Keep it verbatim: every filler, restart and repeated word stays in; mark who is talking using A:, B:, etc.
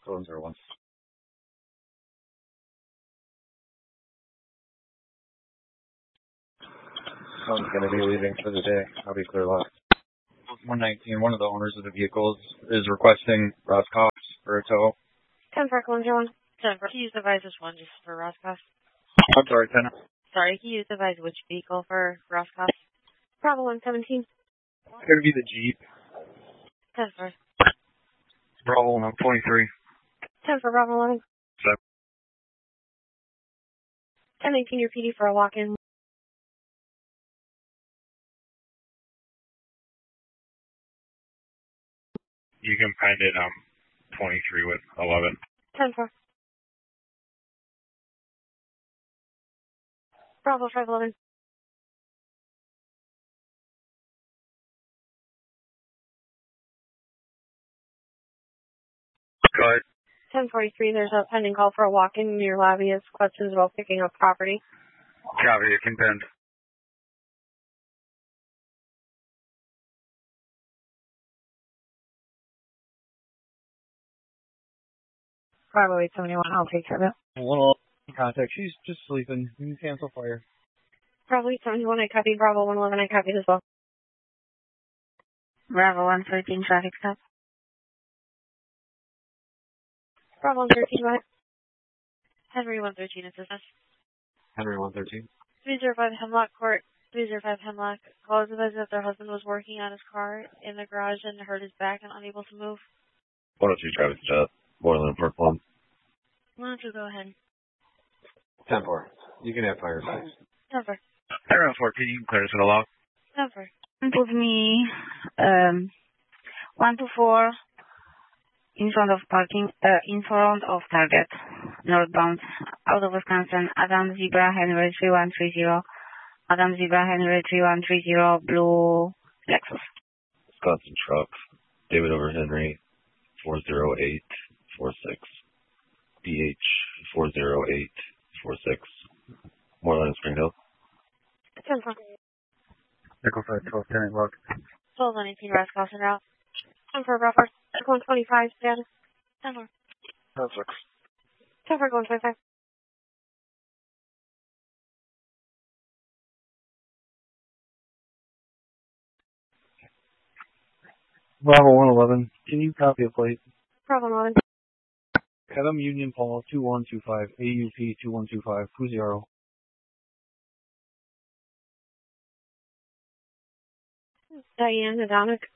A: one zero one. I'm going to be leaving for the day. I'll be clear left. one nineteen, one of the owners of the vehicles is requesting Roscoff for a tow.
B: ten for one zero one. ten for, can you use device this one just for Roscoff?
A: I'm sorry, ten.
B: Sorry, can you use device which vehicle for Roscoff? Bravo one seventeen.
A: It's going to be the Jeep.
B: ten for.
A: Bravo one twenty-three.
B: ten for Bravo eleven.
A: seven.
B: ten eighteen, your P D for a walk-in.
A: You can find it um twenty-three with eleven.
B: ten for. Bravo five eleven.
A: Go ahead.
B: ten forty-three, there's a pending call for a walk-in near lobby. It's questions about picking up property.
A: Copy, you can bend.
B: Bravo eight seventy-one, I'll take care of it.
A: One eleven contact. She's just sleeping. You can cancel fire.
B: Bravo eight seventy-one, I copy. Bravo one eleven, I copy as well. Bravo one thirteen, traffic stop. Bravo one thirteen, what? Henry one thirteen, assistance.
A: Henry one thirteen.
B: three zero five Hemlock Court, three zero five Hemlock. Calls advised that their husband was working on his car in the garage and hurt his back and unable to move.
A: one oh two traffic stop. Moreland Park one.
B: Why don't you go ahead?
A: ten four. You can have fire size.
B: Never.
A: Henry one fourteen, you can clear us at a log.
B: Never.
C: Put me um, one two four in front of parking, uh, in front of Target, northbound, out of Wisconsin, Adam Zebra Henry three one three zero, Adam Zebra Henry three one three zero, blue Lexus.
A: Wisconsin truck, David over Henry, four zero eight four six, B H four zero eight four six, Moreland Spring Hill.
B: ten four.
A: Nickel five twelve, ten log.
B: twelve nineteen, Roscoff and route. ten four, Bravo one twenty-five, status. ten four.
A: ten six.
B: ten four, one twenty-five.
A: Bravo one eleven, can you copy a plate?
B: Bravo eleven.
A: Adam Union Paul two one two five, A U P two one two five, Fuzero.
B: Diane Adamic.